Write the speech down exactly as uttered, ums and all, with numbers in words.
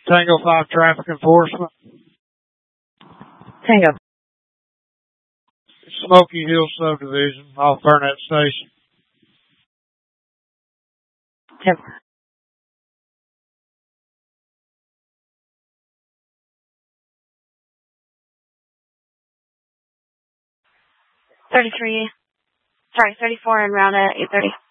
Tango five Traffic Enforcement. Tango. Smoky Hill Subdivision off Burnett Station. Yep. thirty-three. Sorry, thirty-four and round at eight thirty.